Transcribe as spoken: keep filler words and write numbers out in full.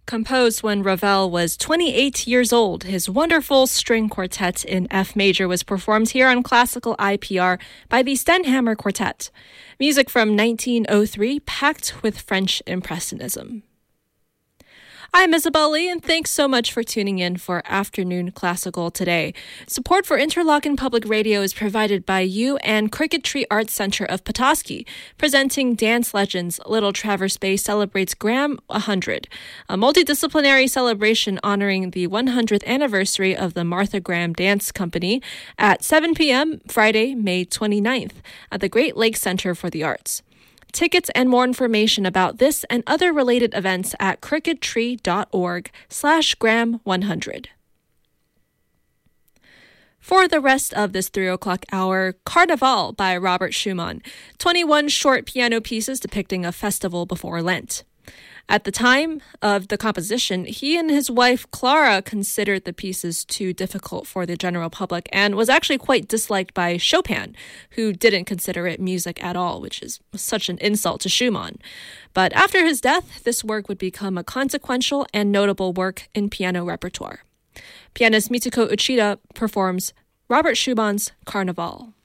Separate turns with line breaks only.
Composed when Ravel was twenty-eight years old, his wonderful string quartet in F major was performed here on Classical I P R by the Stenhammar Quartet. Music from nineteen oh three, packed with French Impressionism. I'm Isabel Lee, and thanks so much for tuning in for Afternoon Classical today. Support for Interlochen Public Radio is provided by you and Cricket Tree Arts Center of Petoskey, presenting Dance Legends. Little Traverse Bay celebrates Graham one hundred, a multidisciplinary celebration honoring the one hundredth anniversary of the Martha Graham Dance Company at seven p.m. Friday, May twenty-ninth at the Great Lakes Center for the Arts. Tickets and more information about this and other related events at crickettree.org slash Graham 100. For the rest of this three o'clock hour, Carnaval by Robert Schumann, twenty-one short piano pieces depicting a festival before Lent. At the time of the composition, he and his wife Clara considered the pieces too difficult for the general public and was actually quite disliked by Chopin, who didn't consider it music at all, which is such an insult to Schumann. But after his death, this work would become a consequential and notable work in piano repertoire. Pianist Mitsuko Uchida performs Robert Schumann's Carnaval.